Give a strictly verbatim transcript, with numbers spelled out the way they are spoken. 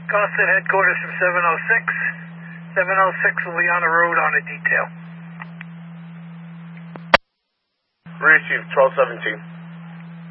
Constant headquarters from seven oh six. seven oh six will be on the road on a detail. Rear Chief, twelve seventeen.